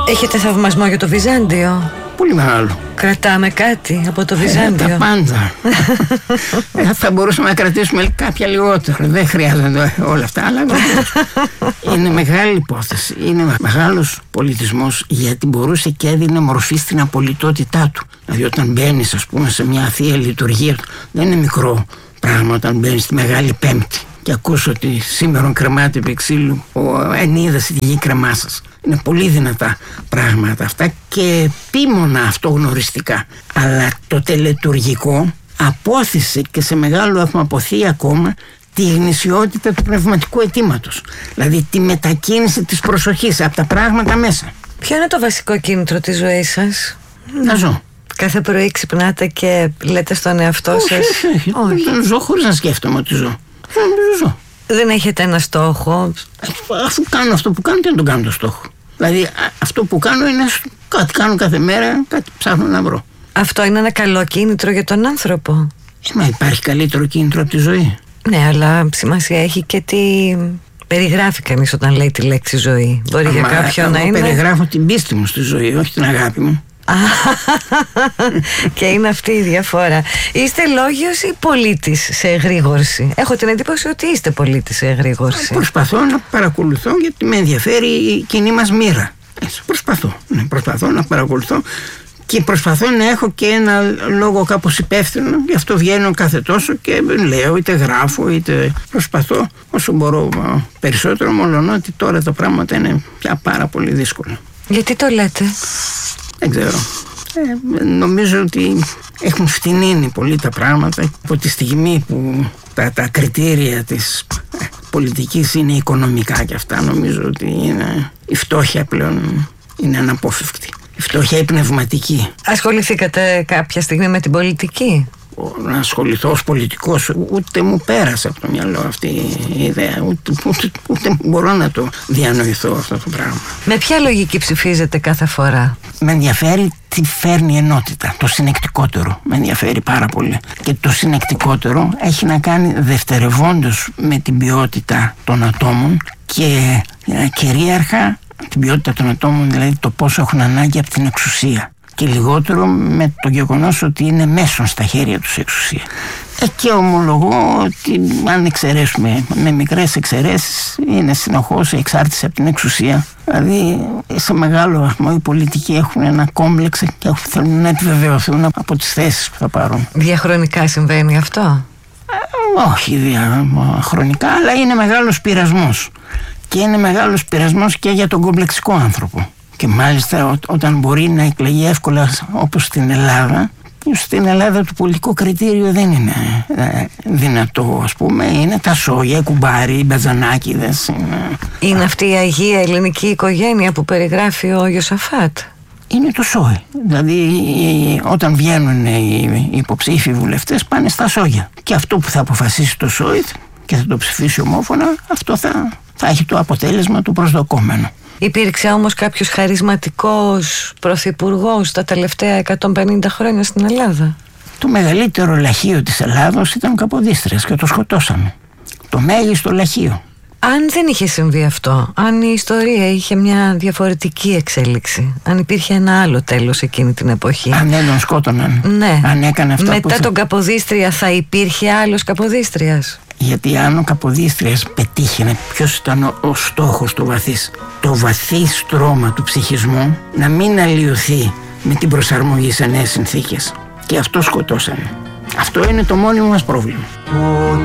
Έχετε θαυμασμό για το Βυζάντιο? Πολύ μεγάλο. Κρατάμε κάτι από το Βυζάντιο? Τα πάντα. Θα μπορούσαμε να κρατήσουμε κάποια λιγότερο. Δεν χρειάζονται όλα αυτά, αλλά είναι μεγάλη υπόθεση. Είναι μεγάλος πολιτισμός, γιατί μπορούσε και έδινε μορφή στην απολυτότητά του. Δηλαδή όταν μπαίνεις, ας πούμε, σε μια θεία λειτουργία, δεν είναι μικρό πράγμα όταν μπαίνεις στη Μεγάλη Πέμπτη και ακούς ότι σήμερον κρεμάται επί ξύλου ο Ενίδας τη γη κρεμάσας. Είναι πολύ δυνατά πράγματα αυτά και επίμονα αυτογνωριστικά. Αλλά το τελετουργικό απόθυσε και σε μεγάλο βαθμό αποθεί ακόμα τη γνησιότητα του πνευματικού αιτήματος. Δηλαδή τη μετακίνηση της προσοχής από τα πράγματα μέσα. Ποιο είναι το βασικό κίνητρο της ζωής σας? Να ζω. Κάθε πρωί ξυπνάτε και λέτε στον εαυτό σας? Όχι. Δεν ζω χωρίς να σκέφτομαι ότι ζω. Ζω. Δεν έχετε ένα στόχο? Αφού κάνω αυτό που κάνω, τι να τον κάνω το στόχο? Δηλαδή αυτό που κάνω είναι κάτι κάνω κάθε μέρα, κάτι ψάχνω να βρω. Αυτό είναι ένα καλό κίνητρο για τον άνθρωπο? Μα υπάρχει καλύτερο κίνητρο από τη ζωή? Ναι, αλλά σημασία έχει και τι περιγράφει κανείς όταν λέει τη λέξη ζωή. Μπορεί για κάποιον να είναι... περιγράφω την πίστη μου στη ζωή, όχι την αγάπη μου. Και είναι αυτή η διαφορά. Είστε λόγιος ή πολίτης σε εγρήγορση? Έχω την εντύπωση ότι είστε πολίτης σε εγρήγορση. Προσπαθώ να παρακολουθώ, γιατί με ενδιαφέρει η κοινή μας μοίρα. Προσπαθώ να παρακολουθώ και προσπαθώ να έχω και ένα λόγο κάπως υπεύθυνο. Γι' αυτό βγαίνω κάθε τόσο και λέω, είτε γράφω, είτε προσπαθώ όσο μπορώ περισσότερο, μόλον ότι τώρα τα πράγματα είναι πια πάρα πολύ δύσκολα. Γιατί το λέτε? Δεν ξέρω. Νομίζω ότι έχουν φτηνίνει πολύ τα πράγματα από τη στιγμή που τα κριτήρια της πολιτικής είναι οικονομικά και αυτά. Νομίζω ότι η φτώχεια πλέον είναι αναπόφευκτη. Η φτώχεια η πνευματική. Ασχοληθήκατε κάποια στιγμή με την πολιτική? Να ασχοληθώ ως πολιτικός, ούτε μου πέρασε από το μυαλό αυτή η ιδέα, ούτε μπορώ να το διανοηθώ αυτό το πράγμα. Με ποια λογική ψηφίζετε κάθε φορά? Με ενδιαφέρει τι φέρνει η ενότητα, το συνεκτικότερο. Με ενδιαφέρει πάρα πολύ. Και το συνεκτικότερο έχει να κάνει δευτερευόντως με την ποιότητα των ατόμων και κυρίαρχα την ποιότητα των ατόμων, δηλαδή το πόσο έχουν ανάγκη από την εξουσία. Και λιγότερο με το γεγονός ότι είναι μέσον στα χέρια τους εξουσία. Και ομολογώ ότι αν εξαιρέσουμε με μικρές εξαιρέσεις, είναι συνεχώς η εξάρτηση από την εξουσία. Δηλαδή σε μεγάλο βαθμό οι πολιτικοί έχουν ένα κόμπλεξ και θέλουν να επιβεβαιωθούν από τις θέσεις που θα πάρουν. Διαχρονικά συμβαίνει αυτό? Όχι διαχρονικά, αλλά είναι μεγάλος πειρασμός. Και είναι μεγάλος πειρασμός και για τον κομπλεξικό άνθρωπο. Και μάλιστα όταν μπορεί να εκλεγεί εύκολα όπως στην Ελλάδα, στην Ελλάδα το πολιτικό κριτήριο δεν είναι δυνατό, ας πούμε. Είναι τα σόγια, οι κουμπάροι, οι μπαζανάκηδες. Είναι αυτή η Αγία Ελληνική οικογένεια που περιγράφει ο Ιωσαφάτ? Είναι το σόι. Δηλαδή όταν βγαίνουν οι υποψήφοι βουλευτές πάνε στα σόγια. Και αυτό που θα αποφασίσει το σόι και θα το ψηφίσει ομόφωνα, αυτό θα έχει το αποτέλεσμα του προσδοκόμενο. Υπήρξε όμως κάποιος χαρισματικός πρωθυπουργός τα τελευταία 150 χρόνια στην Ελλάδα? Το μεγαλύτερο λαχείο της Ελλάδος ήταν ο Καποδίστριας και το σκοτώσαμε. Το μέγιστο λαχείο. Αν δεν είχε συμβεί αυτό, αν η ιστορία είχε μια διαφορετική εξέλιξη, αν υπήρχε ένα άλλο τέλος εκείνη την εποχή, αν δεν τον σκότωναν, ναι, αν έκανε αυτά μετά τον Καποδίστρια θα υπήρχε άλλος Καποδίστριας? Γιατί αν ο Καποδίστριας πετύχαινε, ποιος ήταν ο στόχος του βαθύς? Το βαθύ στρώμα του ψυχισμού να μην αλλοιωθεί με την προσαρμογή σε νέες συνθήκες. Και αυτό σκοτώσανε. Αυτό είναι το μόνιμο μας πρόβλημα.